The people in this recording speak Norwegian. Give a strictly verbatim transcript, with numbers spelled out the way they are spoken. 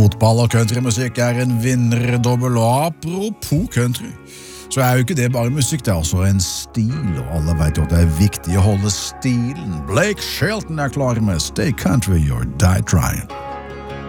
Fotball og countrymusikk er en vinnerdobbel, og apropos country, så er jo ikke det bare musikk, det er altså en stil, og alle vet jo at det er viktig å holde stilen. Blake Shelton er klar med Stay Country or Die Trying.